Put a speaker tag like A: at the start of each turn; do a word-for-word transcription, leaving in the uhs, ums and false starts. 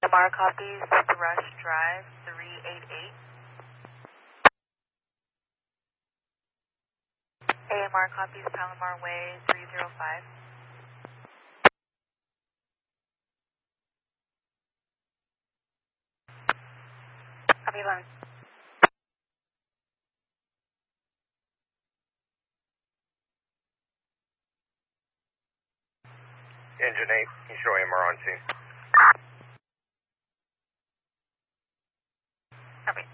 A: M R copies, Rush Drive, three eight eight. A M R copies, Palomar Way, three zero five. Copy one.
B: Engine eight, you show A M R on scene.